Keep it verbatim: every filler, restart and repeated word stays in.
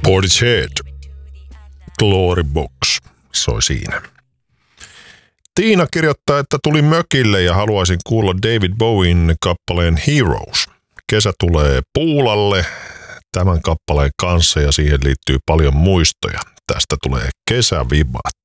Portishead. Glory Box soi siinä. Tiina kirjoittaa, että tuli mökille ja haluaisin kuulla David Bowien kappaleen Heroes. Kesä tulee Puulalle tämän kappaleen kanssa ja siihen liittyy paljon muistoja. Tästä tulee kesävibat.